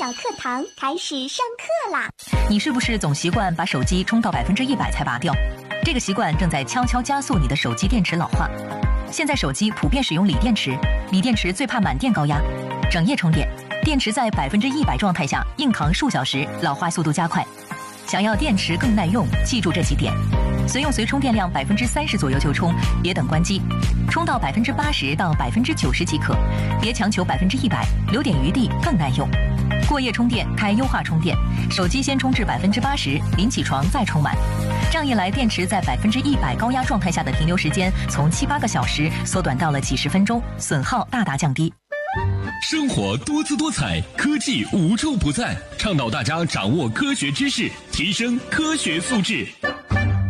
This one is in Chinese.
小课堂开始上课啦！ 你是不是总习惯把手机充到100%才拔掉？这个习惯正在悄悄加速你的手机电池老化。现在手机普遍使用锂电池，锂电池最怕满电高压，整夜充电，电池在100%状态下硬扛数小时，老化速度加快。想要电池更耐用，记住这几点：随用随充电量30%左右就充，别等关机，充到80%到90%即可，别强求100%，留点余地更耐用。过夜充电开优化充电，手机先充至80%，临起床再充满。这样一来，电池在100%高压状态下的停留时间从7-8个小时缩短到了几十分钟，损耗大大降低。 生活多姿多彩，科技无处不在，倡导大家掌握科学知识，提升科学素质。